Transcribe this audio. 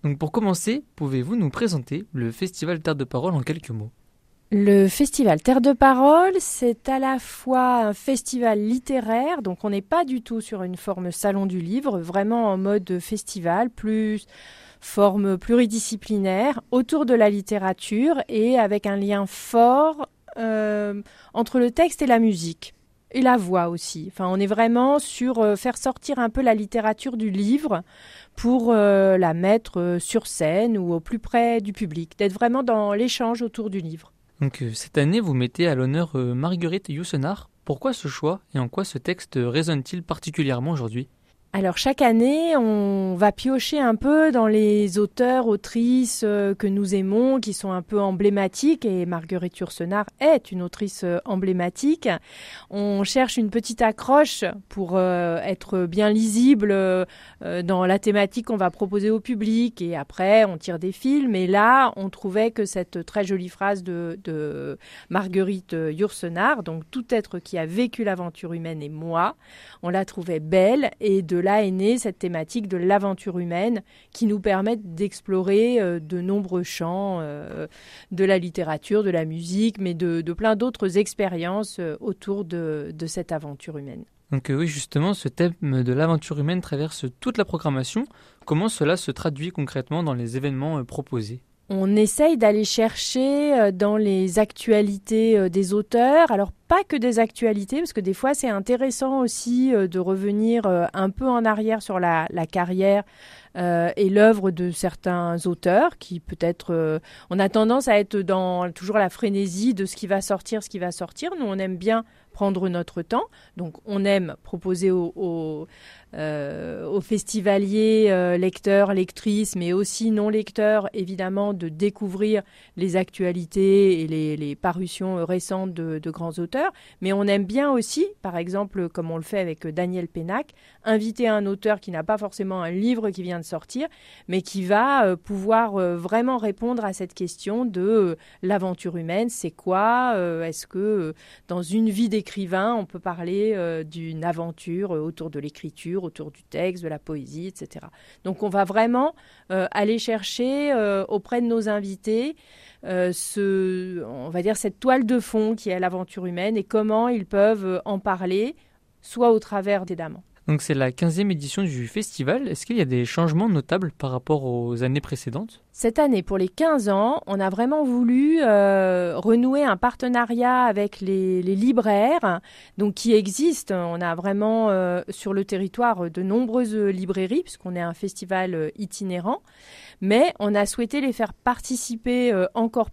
Donc pour commencer, pouvez-vous nous présenter le Festival Terre de Parole en quelques mots? Le festival Terre de Parole, c'est à la fois un festival littéraire, donc on n'est pas du tout sur une forme salon du livre, vraiment en mode festival, plus forme pluridisciplinaire, autour de la littérature et avec un lien fort entre le texte et la musique. Et la voix aussi. Enfin, on est vraiment sur faire sortir un peu la littérature du livre pour la mettre sur scène ou au plus près du public, d'être vraiment dans l'échange autour du livre. Donc cette année, vous mettez à l'honneur Marguerite Yourcenar. Pourquoi ce choix et en quoi ce texte résonne-t-il particulièrement aujourd'hui? Alors chaque année, on va piocher un peu dans les auteurs, autrices que nous aimons, qui sont un peu emblématiques, et Marguerite Yourcenar est une autrice emblématique. On cherche une petite accroche pour être bien lisible dans la thématique qu'on va proposer au public, et après on tire des films. Et là, on trouvait que cette très jolie phrase de Marguerite Yourcenar, donc « Tout être qui a vécu l'aventure humaine est moi », on la trouvait belle, et de là est née cette thématique de l'aventure humaine qui nous permet d'explorer de nombreux champs de la littérature, de la musique, mais de plein d'autres expériences autour de cette aventure humaine. Donc oui, justement, ce thème de l'aventure humaine traverse toute la programmation. Comment cela se traduit concrètement dans les événements proposés? On essaye d'aller chercher dans les actualités des auteurs, alors pas que des actualités, parce que des fois c'est intéressant aussi de revenir un peu en arrière sur la carrière et l'œuvre de certains auteurs qui peut-être... on a tendance à être dans toujours la frénésie de ce qui va sortir. Nous, on aime bien prendre notre temps, donc on aime proposer aux festivaliers, lecteurs, lectrices, mais aussi non-lecteurs, évidemment, de découvrir les actualités et les parutions récentes de grands auteurs. Mais on aime bien aussi, par exemple, comme on le fait avec Daniel Pénac, inviter un auteur qui n'a pas forcément un livre qui vient de sortir, mais qui va pouvoir vraiment répondre à cette question de l'aventure humaine, c'est quoi? Est-ce que dans une vie d'écrivain, on peut parler d'une aventure autour de l'écriture, autour du texte, de la poésie, etc. Donc on va vraiment aller chercher auprès de nos invités on va dire cette toile de fond qui est l'aventure humaine et comment ils peuvent en parler, soit au travers des dames. Donc c'est la 15e édition du festival. Est-ce qu'il y a des changements notables par rapport aux années précédentes? Cette année, pour les 15 ans, on a vraiment voulu renouer un partenariat avec les libraires donc qui existent. On a vraiment sur le territoire de nombreuses librairies puisqu'on est un festival itinérant. Mais on a souhaité les faire participer encore